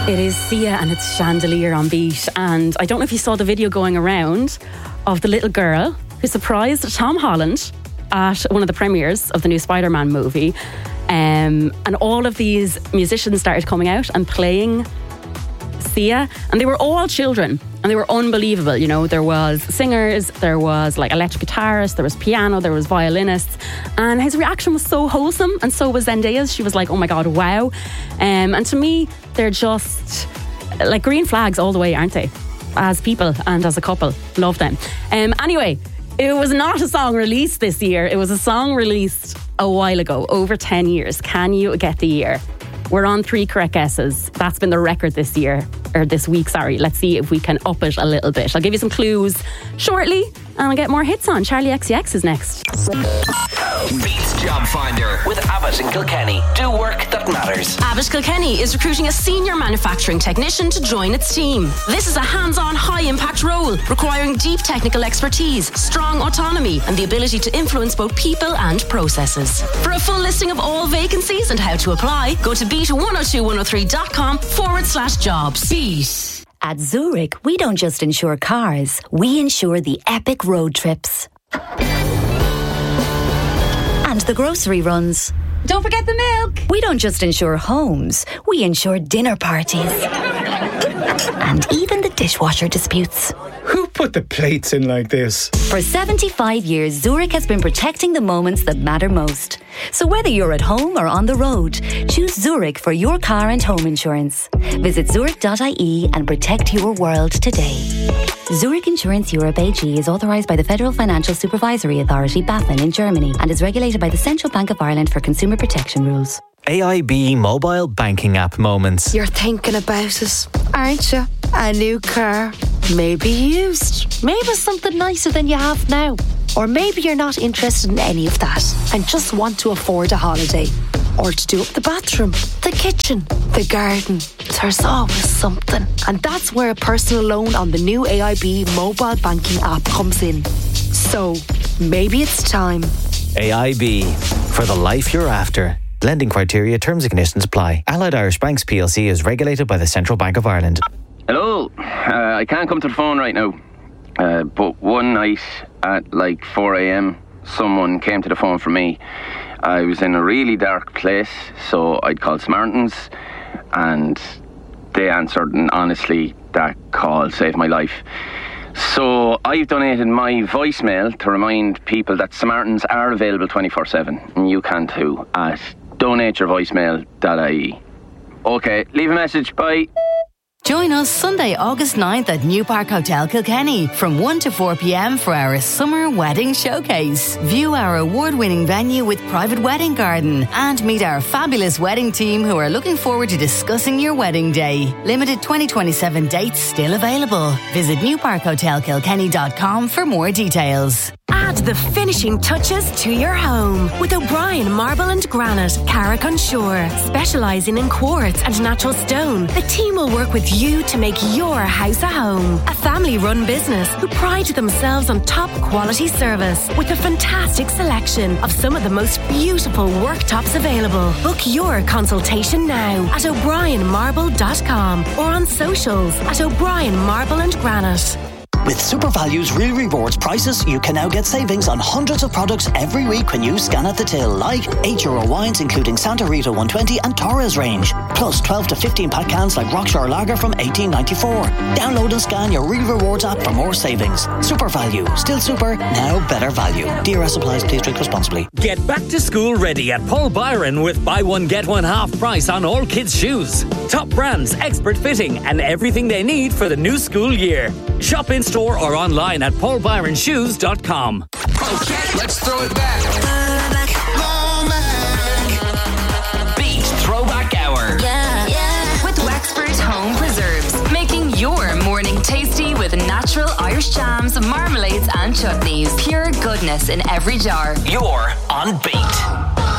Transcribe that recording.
It is Sia and it's Chandelier on Beat. And I don't know if you saw the video going around of the little girl who surprised Tom Holland at one of the premieres of the new Spider-Man movie. And all of these musicians started coming out and playing Sia, and they were all children and they were unbelievable. You know, there was singers, there was like electric guitarists, there was piano, there was violinists, and his reaction was so wholesome, and so was Zendaya's. She was like, oh my god, wow. And to me, they're just like green flags all the way, aren't they? As people and as a couple. Love them. Anyway, it was not a song released this year. It was a song released a while ago, over 10 years. Can you get the year? We're on 3 correct guesses. That's been the record this year, or this week, sorry. Let's see if we can up it a little bit. I'll give you some clues shortly, and I'll get more hits on. Charlie XCX is next. Beats Job Finder with Abbott and Kilkenny. Do work that matters. Abbott Kilkenny is recruiting a senior manufacturing technician to join its team. This is a hands-on, high-impact role requiring deep technical expertise, strong autonomy, and the ability to influence both people and processes. For a full listing of all vacancies and how to apply, go to beat102103.com/jobs. Beat. At Zurich, we don't just insure cars, we insure the epic road trips. And the grocery runs. Don't forget the milk. We don't just insure homes, we insure dinner parties. And even the dishwasher disputes. Who put the plates in like this? For 75 years, Zurich has been protecting the moments that matter most. So whether you're at home or on the road, choose Zurich for your car and home insurance. Visit zurich.ie and protect your world today. Zurich Insurance Europe AG is authorised by the Federal Financial Supervisory Authority, BaFin, in Germany, and is regulated by the Central Bank of Ireland for consumer protection rules. AIB mobile banking app moments. You're thinking about it, aren't you? A new car, maybe used, maybe something nicer than you have now. Or maybe you're not interested in any of that and just want to afford a holiday. Or to do up the bathroom, the kitchen, the garden. There's always something. And that's where a personal loan on the new AIB mobile banking app comes in. So, maybe it's time. AIB, for the life you're after. Lending criteria, terms and conditions apply. Allied Irish Banks PLC is regulated by the Central Bank of Ireland. Hello, I can't come to the phone right now. But one night at like 4 a.m, someone came to the phone for me. I was in a really dark place, so I'd called Samaritans, and they answered, and honestly, that call saved my life. So I've donated my voicemail to remind people that Samaritans are available 24/7, and you can too, at donateyourvoicemail.ie. Okay, leave a message, bye. Join us Sunday, August 9th at New Park Hotel Kilkenny from 1 to 4 p.m. for our summer wedding showcase. View our award-winning venue with private wedding garden and meet our fabulous wedding team who are looking forward to discussing your wedding day. Limited 2027 dates still available. Visit newparkhotelkilkenny.com for more details. Add the finishing touches to your home with O'Brien Marble and Granite, Carrick-on-Shore. Specialising in quartz and natural stone, the team will work with you to make your house a home. A family-run business who pride themselves on top quality service with a fantastic selection of some of the most beautiful worktops available. Book your consultation now at o'brienmarble.com or on socials at O'Brien Marble and Granite. With SuperValue's Real Rewards prices, you can now get savings on hundreds of products every week when you scan at the till, like €8 wines including Santa Rita 120 and Torres range, plus 12 to 15 pack cans like Rockshore Lager from $18.94. Download and scan your Real Rewards app for more savings. SuperValue, still super, now better value. DRS supplies, please drink responsibly. Get back to school ready at Paul Byron with buy one get one half price on all kids' shoes. Top brands, expert fitting, and everything they need for the new school year. Shop in store or online at paulbyronshoes.com. Okay, let's throw it back. Beat Throwback Hour. Yeah. With Wexford Home Preserves, making your morning tasty with natural Irish jams, marmalades and chutneys. Pure goodness in every jar. You're on Beat.